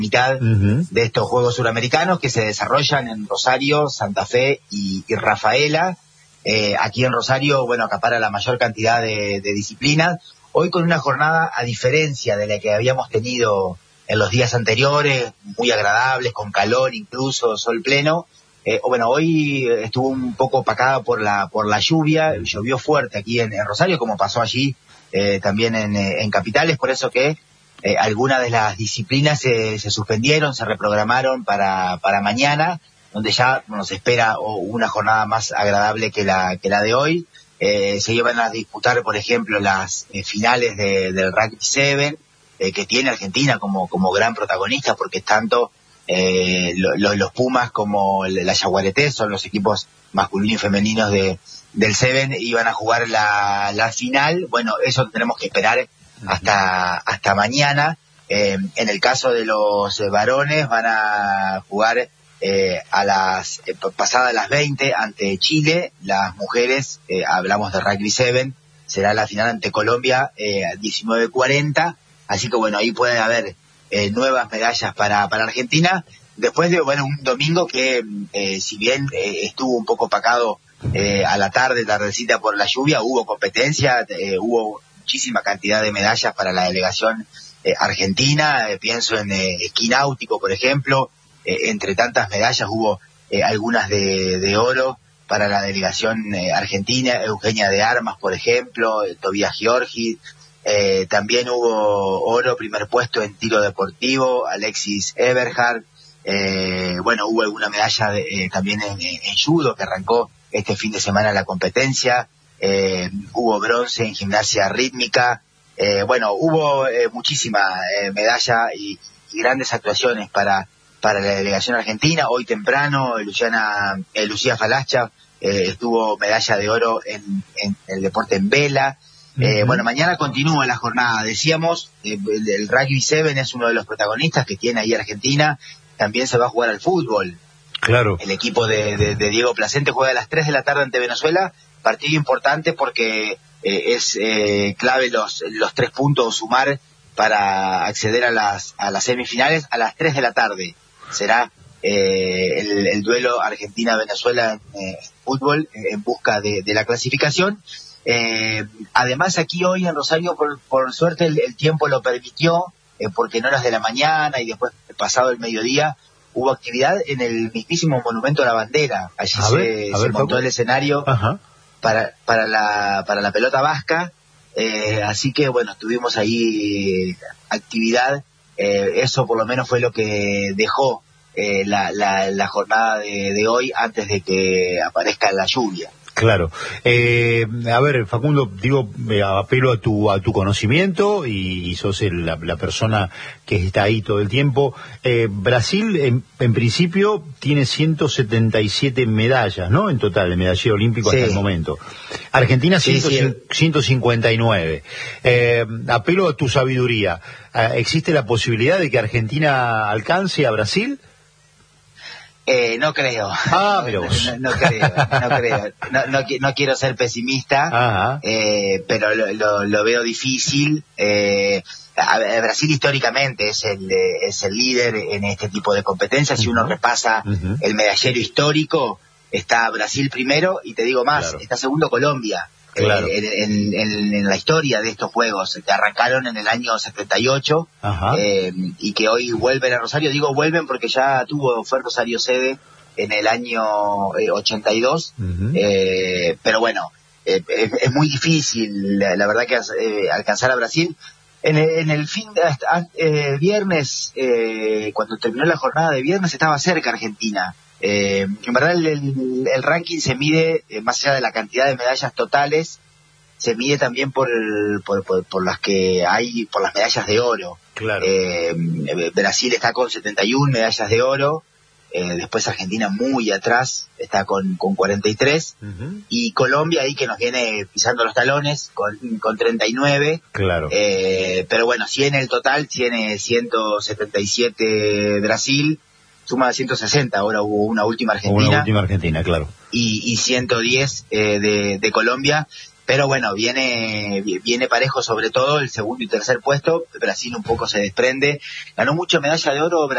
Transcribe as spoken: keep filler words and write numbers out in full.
mitad uh-huh. de estos Juegos Suramericanos que se desarrollan en Rosario, Santa Fe y, y Rafaela. Eh, aquí en Rosario, bueno, acapara la mayor cantidad de, de disciplinas. Hoy con una jornada, a diferencia de la que habíamos tenido en los días anteriores, muy agradables, con calor incluso, sol pleno. Eh, bueno, hoy estuvo un poco opacada por la por la lluvia, llovió fuerte aquí en, en Rosario, como pasó allí eh, también en, en Capitales, por eso que eh, algunas de las disciplinas se, se suspendieron, se reprogramaron para, para mañana, donde ya nos espera una jornada más agradable que la que la de hoy. Eh, se iban a disputar, por ejemplo, las eh, finales de, del Rugby siete, eh, que tiene Argentina como, como gran protagonista, porque tanto Eh, lo, lo, los Pumas como la Yaguareté son los equipos masculinos y femeninos de, del Seven, iban a jugar la, la final. Bueno, eso tenemos que esperar hasta, hasta mañana. Eh, en el caso de los eh, varones van a jugar eh, a las eh, pasadas las veinte ante Chile. Las mujeres, eh, hablamos de Rugby siete, será la final ante Colombia eh, a diecinueve cuarenta. Así que bueno, ahí puede haber Eh, nuevas medallas para, para Argentina, después de, bueno, un domingo que, eh, si bien eh, estuvo un poco opacado eh, a la tarde, tardecita por la lluvia, hubo competencia, eh, hubo muchísima cantidad de medallas para la delegación eh, argentina. Eh, pienso en eh, esquí náutico, por ejemplo, eh, entre tantas medallas hubo eh, algunas de, de oro para la delegación eh, argentina, Eugenia de Armas, por ejemplo, eh, Tobías Giorgi. Eh, también hubo oro, primer puesto en tiro deportivo, Alexis Eberhard. Eh, bueno, hubo alguna medalla de, eh, también en, en judo, que arrancó este fin de semana la competencia. Eh, hubo bronce en gimnasia rítmica. Eh, bueno, hubo eh, muchísima eh, medalla y, y grandes actuaciones para, para la delegación argentina. Hoy temprano, Luciana, eh, Lucía Falacha eh, estuvo medalla de oro en, en el deporte en vela. Eh, uh-huh. Bueno, mañana continúa la jornada. Decíamos, eh, el, el Rugby siete es uno de los protagonistas que tiene ahí Argentina. También se va a jugar al fútbol. Claro. El equipo de, de, de Diego Placente juega a las tres de la tarde ante Venezuela. Partido importante porque eh, es eh, clave los, los tres puntos sumar para acceder a las, a las semifinales. A las tres de la tarde será eh, el, el duelo Argentina-Venezuela en eh, fútbol, eh, en busca de, de la clasificación. Eh, además aquí hoy en Rosario por, por suerte el, el tiempo lo permitió, eh, porque en horas de la mañana y después pasado el mediodía hubo actividad en el mismísimo Monumento a la Bandera. Allí a se, ver, a se ver, montó Paco. el escenario Ajá. para para la para la pelota vasca, eh, así que bueno, tuvimos ahí actividad. Eh, eso por lo menos fue lo que dejó eh, la, la, la jornada de, de hoy antes de que aparezca la lluvia. Claro. Eh, a ver, Facundo, digo, eh, apelo a tu a tu conocimiento y, y sos el, la, la persona que está ahí todo el tiempo. Eh, Brasil, en, en principio, tiene ciento setenta y siete medallas, ¿no? En total, el medallero olímpico sí. hasta el momento. Argentina, sí, sí. ciento cincuenta y nueve. Eh, apelo a tu sabiduría. ¿Existe la posibilidad de que Argentina alcance a Brasil? Eh, no creo. Ah, pero vos. No, no, no creo, no creo. No, no, no quiero ser pesimista, eh, pero lo, lo, lo veo difícil. Eh, a ver, Brasil históricamente es el es el líder en este tipo de competencias. Si uno repasa uh-huh. el medallero histórico, está Brasil primero y te digo más, claro. está segundo Colombia. Claro. Eh, en, en, en la historia de estos juegos que arrancaron en el año setenta y ocho eh, y que hoy vuelven a Rosario. Digo vuelven porque ya tuvo fue Rosario sede en el año eh, ochenta y dos, uh-huh. eh, pero bueno, eh, es, es muy difícil la, la verdad que eh, alcanzar a Brasil. En el, en el fin de eh, viernes, eh, cuando terminó la jornada de viernes, estaba cerca Argentina. Eh, en verdad el, el, el ranking se mide, eh, más allá de la cantidad de medallas totales, se mide también por, el, por, por, por las que hay, por las medallas de oro. Claro. Eh, Brasil está con setenta y una medallas de oro, eh, después Argentina muy atrás, está con, con cuarenta y tres, uh-huh. y Colombia ahí que nos viene pisando los talones con, con treinta y nueve. Claro. Eh, pero bueno, si en el total tiene ciento setenta y siete Brasil, suma ciento sesenta, ahora hubo una última Argentina. Una última Argentina, claro. Y, y ciento diez eh, de, de Colombia, pero bueno, viene viene parejo sobre todo el segundo y tercer puesto. Brasil un poco se desprende, ganó mucho medalla de oro.